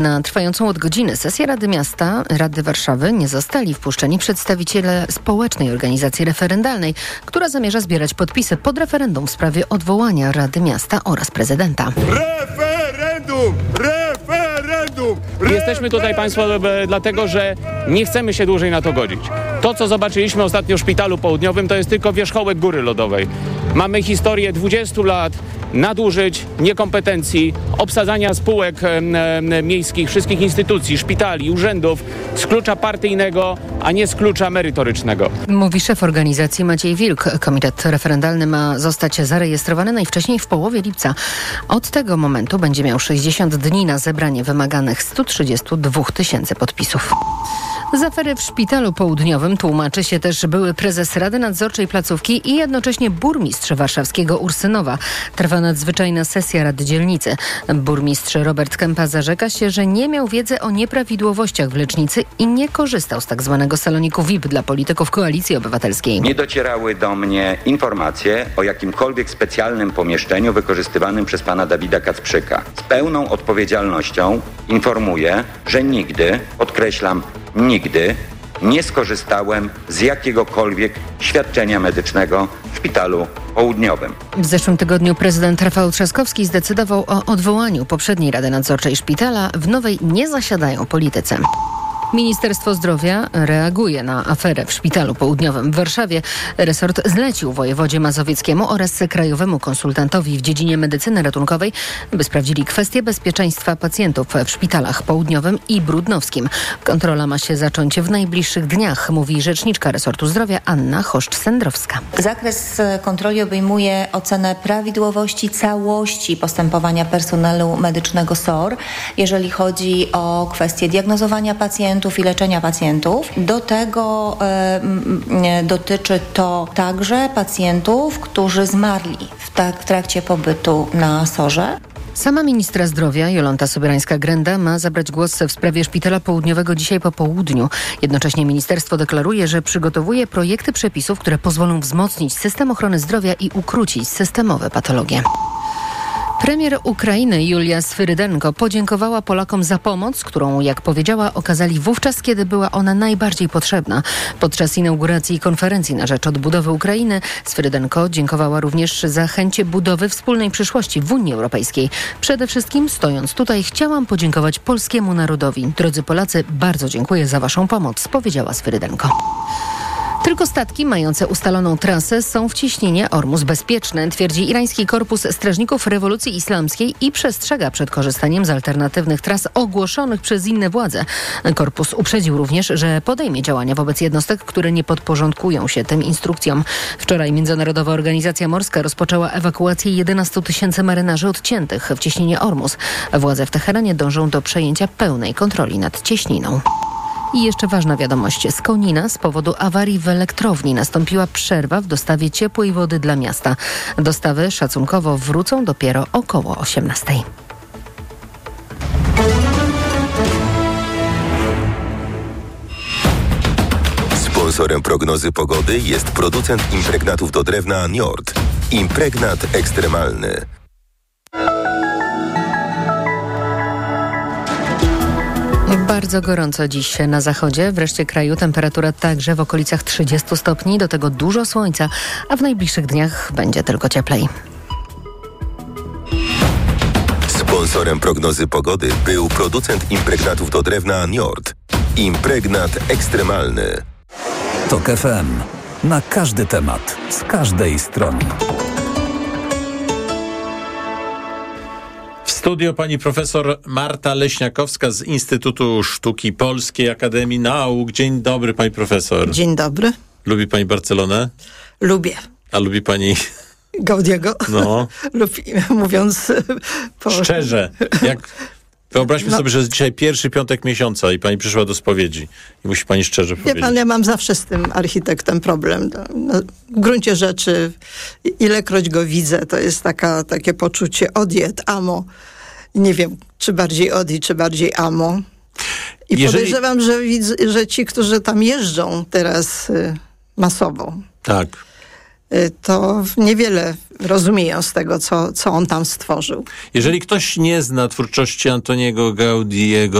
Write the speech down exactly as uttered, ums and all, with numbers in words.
Na trwającą od godziny sesję Rady Miasta, Rady Warszawy nie zostali wpuszczeni przedstawiciele społecznej organizacji referendalnej, która zamierza zbierać podpisy pod referendum w sprawie odwołania Rady Miasta oraz prezydenta. Referendum! Referendum! Jesteśmy tutaj Państwo dlatego, że nie chcemy się dłużej na to godzić. To, co zobaczyliśmy ostatnio w Szpitalu Południowym, to jest tylko wierzchołek góry lodowej. Mamy historię dwudziestu lat nadużyć, niekompetencji, obsadzania spółek e, e, miejskich, wszystkich instytucji, szpitali, urzędów z klucza partyjnego, a nie z klucza merytorycznego. Mówi szef organizacji Maciej Wilk. Komitet referendalny ma zostać zarejestrowany najwcześniej w połowie lipca. Od tego momentu będzie miał sześćdziesiąt dni na zebranie wymaganych stu trzydziestu dwóch tysięcy podpisów. Z afery w Szpitalu Południowym tłumaczy się też były prezes Rady Nadzorczej placówki i jednocześnie burmistrz warszawskiego Ursynowa. Trwa nadzwyczajna sesja Rady Dzielnicy. Burmistrz Robert Kępa zarzeka się, że nie miał wiedzy o nieprawidłowościach w lecznicy i nie korzystał z tak zwanego saloniku V I P dla polityków Koalicji Obywatelskiej. Nie docierały do mnie informacje o jakimkolwiek specjalnym pomieszczeniu wykorzystywanym przez pana Dawida Kacprzyka. Z pełną odpowiedzialnością informuję, że nigdy, podkreślam, nigdy nie skorzystałem z jakiegokolwiek świadczenia medycznego w Szpitalu Południowym. W zeszłym tygodniu prezydent Rafał Trzaskowski zdecydował o odwołaniu poprzedniej Rady Nadzorczej Szpitala. W nowej nie zasiadają politycy. Ministerstwo Zdrowia reaguje na aferę w Szpitalu Południowym w Warszawie. Resort zlecił wojewodzie mazowieckiemu oraz krajowemu konsultantowi w dziedzinie medycyny ratunkowej, by sprawdzili kwestie bezpieczeństwa pacjentów w Szpitalach Południowym i Brudnowskim. Kontrola ma się zacząć w najbliższych dniach, mówi rzeczniczka resortu zdrowia Anna Choszcz-Sendrowska. Zakres kontroli obejmuje ocenę prawidłowości całości postępowania personelu medycznego S O R, jeżeli chodzi o kwestie diagnozowania pacjentów i leczenia pacjentów. Do tego e, dotyczy to także pacjentów, którzy zmarli w, tak, w trakcie pobytu na S O R-ze. Sama ministra zdrowia Jolanta Sobierańska-Grenda ma zabrać głos w sprawie Szpitala Południowego dzisiaj po południu. Jednocześnie ministerstwo deklaruje, że przygotowuje projekty przepisów, które pozwolą wzmocnić system ochrony zdrowia i ukrócić systemowe patologie. Premier Ukrainy Julia Swyrydenko podziękowała Polakom za pomoc, którą, jak powiedziała, okazali wówczas, kiedy była ona najbardziej potrzebna. Podczas inauguracji konferencji na rzecz odbudowy Ukrainy Swyrydenko dziękowała również za chęć budowy wspólnej przyszłości w Unii Europejskiej. Przede wszystkim, stojąc tutaj, chciałam podziękować polskiemu narodowi. Drodzy Polacy, bardzo dziękuję za waszą pomoc, powiedziała Swyrydenko. Tylko statki mające ustaloną trasę są w ciśnienie Ormus bezpieczne, twierdzi irański korpus strażników rewolucji islamskiej i przestrzega przed korzystaniem z alternatywnych tras ogłoszonych przez inne władze. Korpus uprzedził również, że podejmie działania wobec jednostek, które nie podporządkują się tym instrukcjom. Wczoraj Międzynarodowa Organizacja Morska rozpoczęła ewakuację jedenastu tysięcy marynarzy odciętych w ciśnienie Ormus. Władze w Teheranie dążą do przejęcia pełnej kontroli nad cieśniną. I jeszcze ważna wiadomość. Z Konina z powodu awarii w elektrowni nastąpiła przerwa w dostawie ciepłej wody dla miasta. Dostawy szacunkowo wrócą dopiero około osiemnastej. Sponsorem prognozy pogody jest producent impregnatów do drewna Njord. Impregnat ekstremalny. Bardzo gorąco dziś na zachodzie, w reszcie kraju temperatura także w okolicach trzydziestu stopni, do tego dużo słońca, a w najbliższych dniach będzie tylko cieplej. Sponsorem prognozy pogody był producent impregnatów do drewna Njord. Impregnat ekstremalny. Tok F M. Na każdy temat, z każdej strony. W studio pani profesor Marta Leśniakowska z Instytutu Sztuki Polskiej Akademii Nauk. Dzień dobry, pani profesor. Dzień dobry. Lubi pani Barcelonę? Lubię. A lubi pani... Gaudiego? No. Lubi, mówiąc... Po... Szczerze, jak... Wyobraźmy no. sobie, że jest dzisiaj pierwszy piątek miesiąca i pani przyszła do spowiedzi i musi pani szczerze Wie powiedzieć. pan, ja mam zawsze z tym architektem problem. No, w gruncie rzeczy, ilekroć go widzę, to jest taka, takie poczucie odiet, amo. Nie wiem, czy bardziej odi, czy bardziej amo. I Jeżeli... podejrzewam, że, widz, że ci, którzy tam jeżdżą teraz y, masowo, tak. to niewiele rozumieją z tego, co, co on tam stworzył. Jeżeli ktoś nie zna twórczości Antoniego Gaudiego,